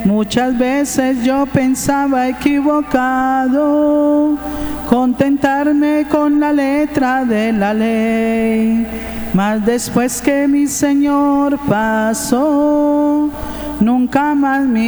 Muchas veces yo pensaba equivocado, contentarme con la letra de la ley, mas después que mi Señor pasó, nunca más mi